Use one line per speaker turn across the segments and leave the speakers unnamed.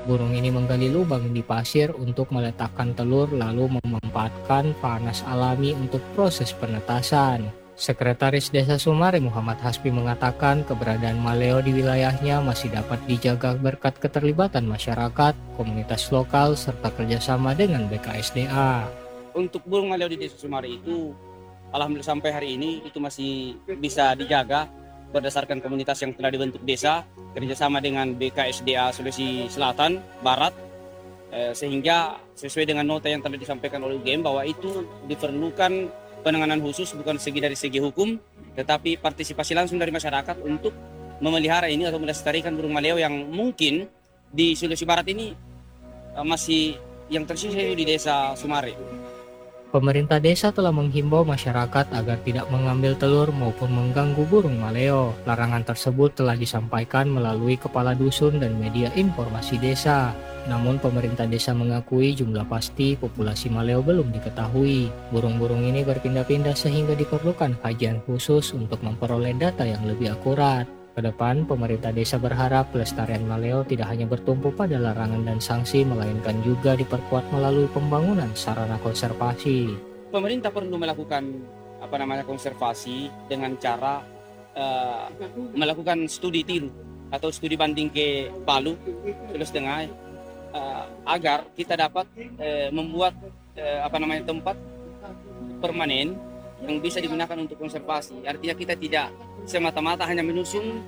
Burung ini menggali lubang di pasir untuk meletakkan telur lalu memanfaatkan panas alami untuk proses penetasan. Sekretaris Desa Sumare Muhammad Hasbi mengatakan keberadaan maleo di wilayahnya masih dapat dijaga berkat keterlibatan masyarakat, komunitas lokal, serta kerjasama dengan BKSDA.
Untuk burung maleo di Desa Sumare itu, alhamdulillah sampai hari ini itu masih bisa dijaga berdasarkan komunitas yang telah dibentuk desa, kerjasama dengan BKSDA Sulawesi Selatan, Barat, sehingga sesuai dengan nota yang telah disampaikan oleh UGM bahwa itu diperlukan penanganan khusus bukan dari segi hukum, tetapi partisipasi langsung dari masyarakat untuk memelihara ini atau melestarikan burung maleo yang mungkin di Sulawesi Barat ini masih yang tersisa di Desa Sumare.
Pemerintah desa telah menghimbau masyarakat agar tidak mengambil telur maupun mengganggu burung maleo. Larangan tersebut telah disampaikan melalui kepala dusun dan media informasi desa. Namun pemerintah desa mengakui jumlah pasti populasi maleo belum diketahui. Burung-burung ini berpindah-pindah sehingga diperlukan kajian khusus untuk memperoleh data yang lebih akurat. Ke depan, pemerintah desa berharap pelestarian maleo tidak hanya bertumpu pada larangan dan sanksi, melainkan juga diperkuat melalui pembangunan sarana konservasi.
Pemerintah perlu melakukan konservasi dengan cara melakukan studi tiru atau studi banding ke Palu, Sulawesi Tengah, agar kita dapat membuat tempat permanen yang bisa digunakan untuk konservasi. Artinya kita tidak semata-mata hanya menyusun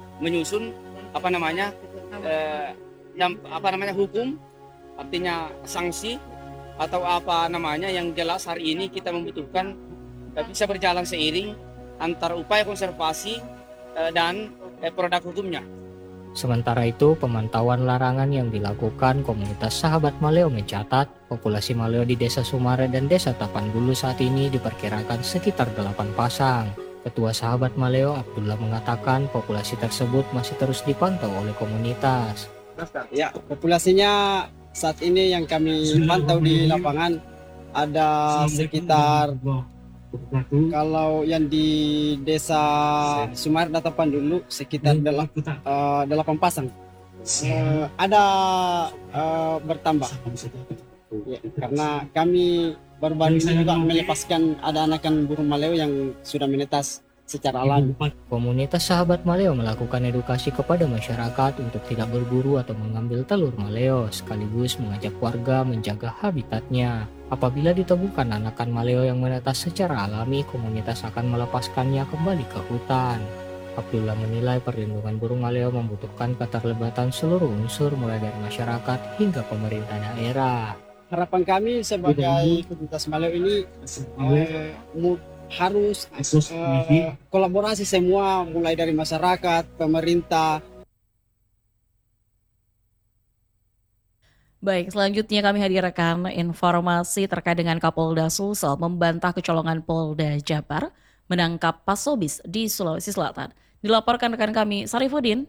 hukum, artinya sanksi atau yang jelas hari ini kita membutuhkan bisa berjalan seiring antara upaya konservasi dan produk hukumnya.
Sementara itu, pemantauan larangan yang dilakukan komunitas sahabat maleo mencatat populasi maleo di Desa Sumare dan Desa Tapanggulu saat ini diperkirakan sekitar 8 pasang. Ketua sahabat maleo Abdullah mengatakan populasi tersebut masih terus dipantau oleh komunitas.
Ya, populasinya saat ini yang kami pantau di lapangan ada sekitar, kalau yang di Desa Sumare dan Tapanggulu sekitar 8 pasang. Ada bertambah ya, karena kami baru-baru ini juga melepaskan ada anakan burung maleo yang sudah menetas secara alami.
Komunitas sahabat maleo melakukan edukasi kepada masyarakat untuk tidak berburu atau mengambil telur maleo, sekaligus mengajak warga menjaga habitatnya. Apabila ditemukan anakan maleo yang menetas secara alami, komunitas akan melepaskannya kembali ke hutan. Abdullah menilai perlindungan burung maleo membutuhkan keterlibatan seluruh unsur mulai dari masyarakat hingga pemerintah daerah.
Harapan kami sebagai komunitas maleo ini harus kolaborasi semua mulai dari masyarakat, pemerintah.
Baik, selanjutnya kami hadirkan informasi terkait dengan Kapolda Sulsel membantah kecolongan Polda Jabar menangkap pasobis di Sulawesi Selatan. Dilaporkan rekan kami Sarifudin.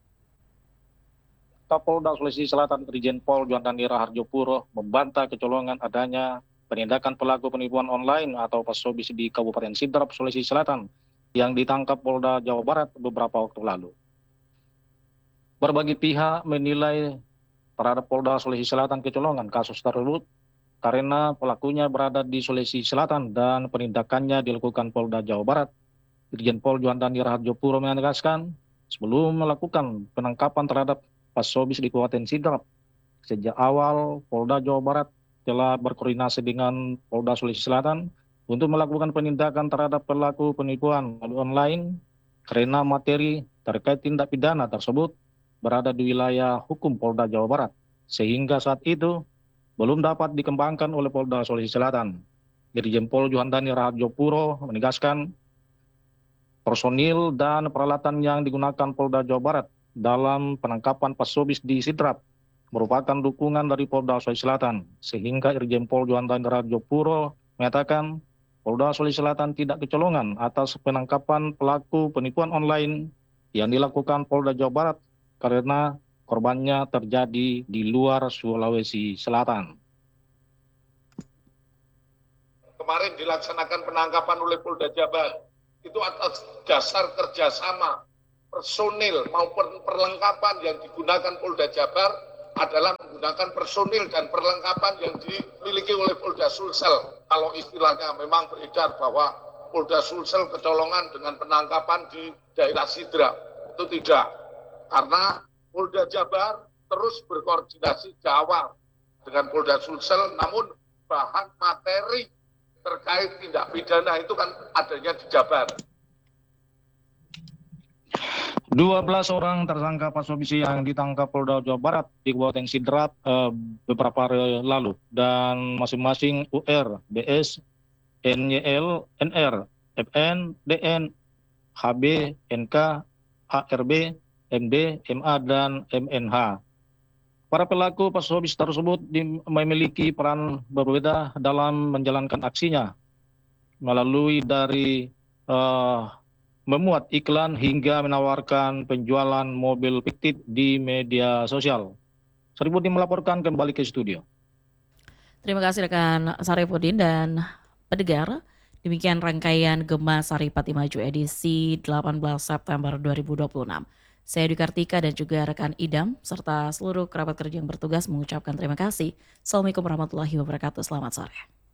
Kapolda Sulawesi Selatan Irjen Pol Juandani Raharjopuro membantah kecolongan adanya penindakan pelaku penipuan online atau pasobis di Kabupaten Sidrap, Sulawesi Selatan yang ditangkap Polda Jawa Barat beberapa waktu lalu. Berbagai pihak menilai terhadap Polda Sulawesi Selatan kecolongan kasus tersebut karena pelakunya berada di Sulawesi Selatan dan penindakannya dilakukan Polda Jawa Barat. Irjen Pol Juandani Raharjopuro menegaskan sebelum melakukan penangkapan terhadap pasobis di Kabupaten Sidrap, sejak awal Polda Jawa Barat telah berkoordinasi dengan Polda Sulawesi Selatan untuk melakukan penindakan terhadap pelaku penipuan melalui online karena materi terkait tindak pidana tersebut berada di wilayah hukum Polda Jawa Barat, sehingga saat itu belum dapat dikembangkan oleh Polda Sulawesi Selatan. Irjen Pol Juandani Raharjopuro menegaskan personil dan peralatan yang digunakan Polda Jawa Barat dalam penangkapan pasobis di Sidrap merupakan dukungan dari Polda Sulawesi Selatan, sehingga Irjen Pol Juandani Raharjopuro menyatakan Polda Sulawesi Selatan tidak kecolongan atas penangkapan pelaku penipuan online yang dilakukan Polda Jawa Barat karena korbannya terjadi di luar Sulawesi Selatan.
Kemarin dilaksanakan penangkapan oleh Polda Jabar, itu atas dasar kerjasama personil maupun perlengkapan yang digunakan Polda Jabar adalah menggunakan personil dan perlengkapan yang dimiliki oleh Polda Sulsel. Kalau istilahnya memang beredar bahwa Polda Sulsel kecolongan dengan penangkapan di daerah Sidra. Itu tidak. Karena Polda Jabar terus berkoordinasi Jawa dengan Polda Sulsel, namun bahan materi terkait tindak pidana itu kan adanya di Jabar.
12 orang tersangka pasopisi yang ditangkap Polda Jawa Barat di Kabupaten Sidrap beberapa hari lalu, dan masing-masing UR, BS, NYL, NR, FN, DN, HB, NK, ARB, MD, MA, dan MNH. Para pelaku pasopis tersebut memiliki peran berbeda dalam menjalankan aksinya, melalui dari memuat iklan hingga menawarkan penjualan mobil fiktif di media sosial. Saripudin melaporkan kembali ke studio.
Terima kasih rekan Saripudin dan pendengar. Demikian rangkaian Gema Saripati Maju edisi 18 September 2026. Saya Dwi Kartika dan juga rekan Idam serta seluruh kerabat kerja yang bertugas mengucapkan terima kasih. Assalamualaikum warahmatullahi wabarakatuh. Selamat sore.